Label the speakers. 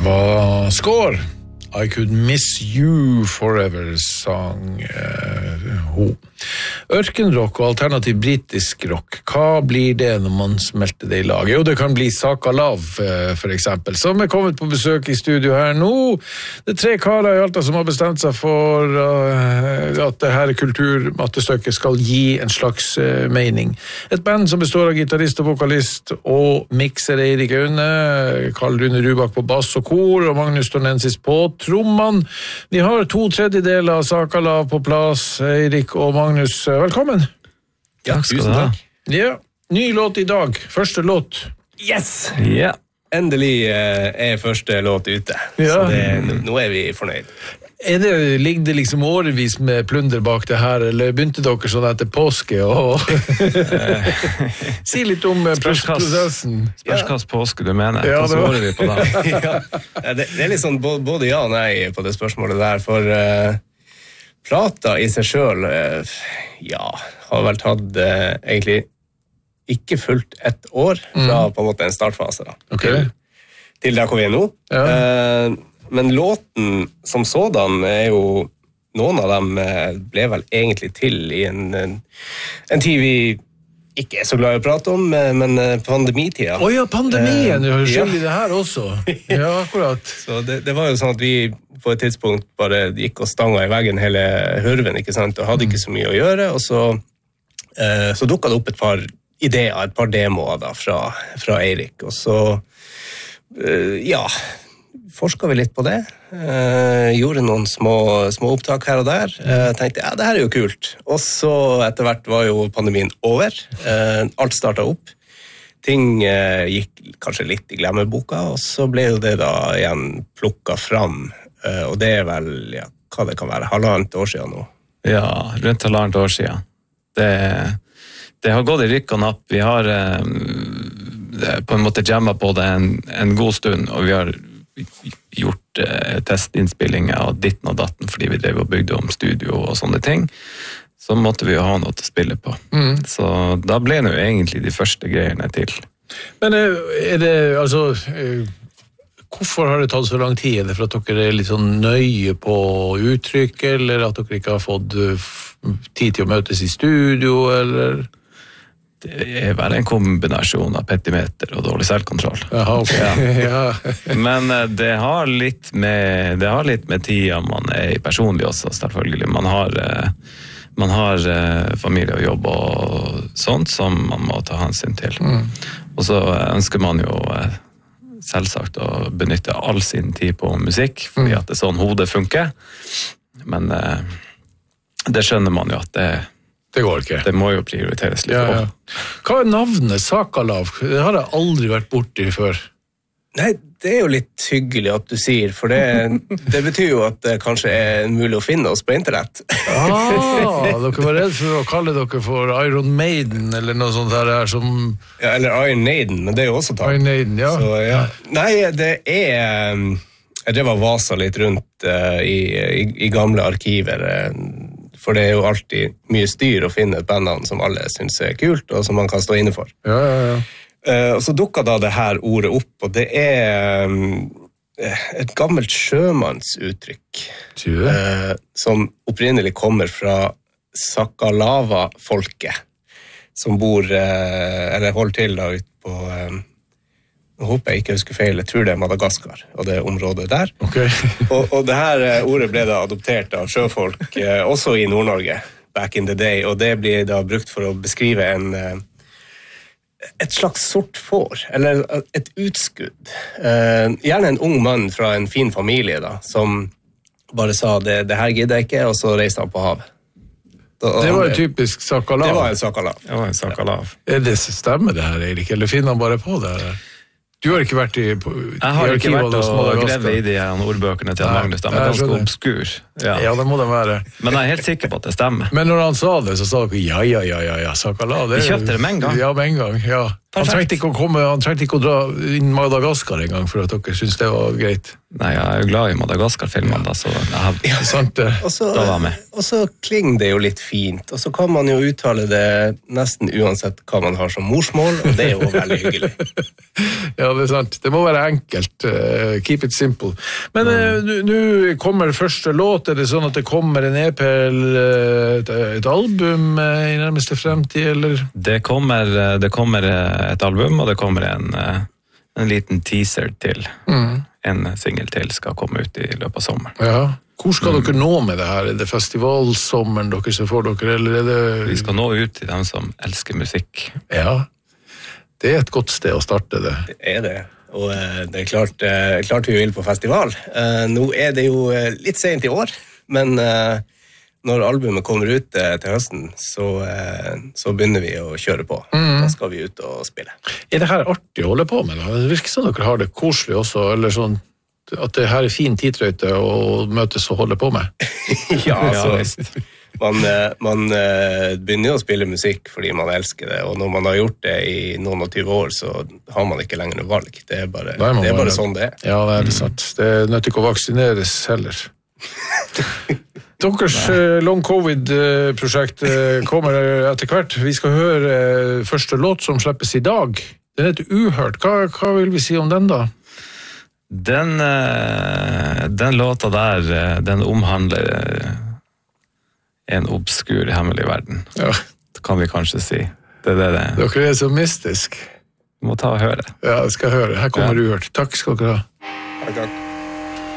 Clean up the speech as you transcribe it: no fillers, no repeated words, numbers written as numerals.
Speaker 1: var Score. I Could Miss You Forever sang hun. Ørkenrock og alternativ britisk rock. Hva blir det når man smelter det i lag? Jo, det kan bli Sakalav, for eksempel, som kommet på besøk i studio her nå. Det 3 karer i Alta som har bestemt seg for at det her kulturmattestykket skal gi en slags mening. Et band som består av gitarist og vokalist og mixer Eirik Aune, Karl Rune Rubak på bass og kor, og Magnus Tornensis på tromman. Vi har 2/3 av Sakalav på plass. Eirik og Magnus, velkommen.
Speaker 2: Ja, tusen takk.
Speaker 1: Ja, ny låt i dag. Første låt.
Speaker 2: Yes! Yeah. Endelig første låt ute.
Speaker 1: Ja.
Speaker 2: Så nå vi fornøyd.
Speaker 1: Ligger det liksom årevis med plunder bak det her, eller begynte dere sånn etter påske? Si litt om prosessen.
Speaker 3: Spørsmål påske du mener.
Speaker 1: Ja,
Speaker 3: hva svarer vi på det?
Speaker 2: Ja, det litt sånn både ja og nei på det spørsmålet der, for plata i seg selv, har vel tatt egentlig ikke fullt 1 år fra på en måte en startfase da,
Speaker 1: okay.
Speaker 2: til der hvor vi nå. Ja. Men låten som sådan jo, noen av dem ble vel egentlig til i en tid vi ikke så glad i å prate om, men pandemitida.
Speaker 1: Ja, pandemien, du har skyld i det her også. Ja, akkurat.
Speaker 2: Så det var jo sånn at vi på et tidspunkt bare gikk og stanga i veggen hele hurven, ikke sant, og hadde ikke så mye å gjøre, og så dukket det opp et par ideer, et par demoer da, fra Eirik, og så, forsket vi litt på det, gjorde noen små opptak her og der, tenkte, det her jo kult. Og så etter hvert var jo pandemien over, alt startet opp, ting gikk kanskje litt i glemmeboka, og så ble jo det da igjen plukket fram, og det vel, hva det kan være, 1,5 år siden nå.
Speaker 3: Ja, rundt 1,5 år siden. Det har gått i rykk og napp. Vi har på en måte jammet på det en god stund, og vi har gjort testinnspillinger av ditten og datten fordi vi drev og bygde om studio og sånne ting, så måtte vi jo ha noe til å spille på. Så da ble det jo egentlig de første greiene til.
Speaker 1: Men det, altså, hvorfor har det tatt så lang tid? Er det for at dere litt sånn nøye på uttrykk, eller at dere ikke har fått tid til å møtes i studio, eller?
Speaker 3: Det vel en kombinasjon av petimeter og dårlig selvkontroll.
Speaker 1: Jaha, ok. Ja.
Speaker 3: Men det har litt med tida man i personlig også, selvfølgelig. Man har familie og jobb og sånt som man må ta hensyn til. Og så ønsker man jo selvsagt å benytte all sin tid på musikk, fordi at det sånn hodet funker. Men det skjønner man jo at
Speaker 1: det går ikke.
Speaker 3: Det må jo prioriteres litt på.
Speaker 1: Hva navnet Sakalav? Det har jeg aldri vært borti før.
Speaker 2: Nei, det jo litt hyggelig at du sier, for det betyr jo at det kanskje mulig å finne oss på internett.
Speaker 1: Dere var redd for å kalle dere for Iron Maiden, eller noe sånt her som...
Speaker 2: Ja, eller Iron Maiden, men det jo også tatt.
Speaker 1: Iron Maiden, ja.
Speaker 2: Så, ja. Nei, det jeg drev og vasa litt rundt i gamle arkiver, for det jo alltid mye styr å finne et bandnavn som alle synes kult, og som man kan stå inne for.
Speaker 1: Ja.
Speaker 2: Og så dukket da det her ordet opp, og det et gammelt sjømannsuttrykk, som opprinnelig kommer fra Sakalava-folket, som bor, eller holder til da ut på... Jeg håper jeg ikke husker feil, jeg tror det Madagaskar, og det området der.
Speaker 1: Okay.
Speaker 2: og det her ordet ble da adoptert av sjøfolk, også i Nord-Norge, back in the day, og det blir da brukt for å beskrive et slags sort får, eller et utskudd. Gjerne en ung mann fra en fin familie da, som bare sa, det her gidder jeg ikke, og så reiste han på havet.
Speaker 1: Det var jo typisk Sakalav.
Speaker 2: Det var en Sakalav.
Speaker 1: Det stemmer det her, Eirik, eller finner han bare på det her? Du har ikke vært
Speaker 3: Jeg har ikke vært og grevet i de ordbøkene til Magnus, de ganske obskur.
Speaker 1: Ja, det må de være.
Speaker 3: Men jeg helt sikker på at det stemmer.
Speaker 1: Men når han sa det, så sa dere ja, Sakalav.
Speaker 3: Vi kjøpte det med en gang.
Speaker 1: Ja, med en gang, ja. Han trengte ikke å dra inn Madagaskar en gang for at dere synes det var greit.
Speaker 3: Nei, jeg er jo glad i Madagaskar-filmene, da, så jeg har
Speaker 1: Sant det.
Speaker 3: da var med.
Speaker 2: Og så klinger det jo litt fint, og så kan man jo uttale det nesten uansett hva man har som morsmål, og det er jo veldig hyggelig.
Speaker 1: Ja, det er sant. Det må være enkelt. Keep it simple. Men nå kommer første låt. Er det sånn at det kommer en EP eller et album i nærmeste fremtid, eller?
Speaker 3: Det kommer et album, og det kommer en liten teaser til. En single til skal komme ut i løpet av sommeren.
Speaker 1: Ja. Hvor skal dere nå med det her? Er det festivalsommeren dere ser for dere, eller er det...
Speaker 3: Vi skal nå ut til dem som elsker musikk.
Speaker 1: Ja, det er et godt sted å starte det.
Speaker 2: Det er det, og det er klart vi vil på festival. Nå er det jo litt sent i år, men når albumet kommer ut til høsten, så begynner vi å kjøre på. Da skal vi ut og spille.
Speaker 1: Er det her artig å holde på med? Da? Det virker som dere har det koselig også, eller sånn at det her er fin tidtrøyte å møtes og holde på med?
Speaker 2: Ja, altså, man begynner jo å spille musikk fordi man elsker det, og når man har gjort det i noen og 20 år, så har man ikke lenger noe valg. Det er bare sånn det er.
Speaker 1: Ja, det er sant. Det er nødt til å vaksineres heller. Deres long covid-prosjekt kommer etter hvert. Vi skal høre første låt som slippes i dag. Den heter Uhørt. Hva vil vi si om den da?
Speaker 3: Den låta der, den omhandler en obskur hemmelig verden.
Speaker 1: Ja.
Speaker 3: Det kan vi kanskje si. Det er det.
Speaker 1: Dere er så mystisk.
Speaker 3: Vi må ta og høre.
Speaker 1: Ja, jeg skal høre. Her kommer Uhørt. Takk skal dere ha.
Speaker 2: Takk.